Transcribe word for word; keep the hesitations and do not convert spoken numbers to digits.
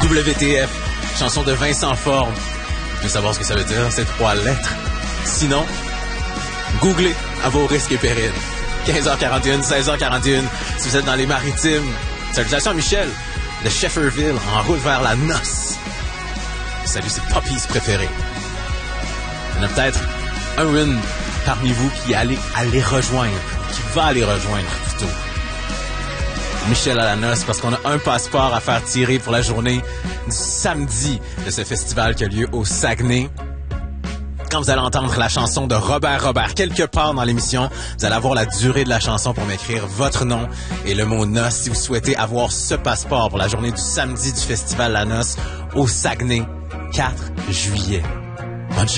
W T F, chanson de Vincent Forbes. Je veux savoir ce que ça veut dire, ces trois lettres. Sinon, googlez à vos risques et périls. quinze heures quarante et un, seize heures quarante et un, si vous êtes dans les maritimes. Salutations à Michel de Shefferville, en route vers la noce. Salut ses puppies préférés. Il y en a peut-être un ou une parmi vous qui allait aller rejoindre, qui va aller rejoindre plutôt Michel à la noce, parce qu'on a un passeport à faire tirer pour la journée du samedi de ce festival qui a lieu au Saguenay. Quand vous allez entendre la chanson de Robert Robert quelque part dans l'émission, vous allez avoir la durée de la chanson pour m'écrire votre nom et le mot noce si vous souhaitez avoir ce passeport pour la journée du samedi du festival La Noce au Saguenay, quatre juillet.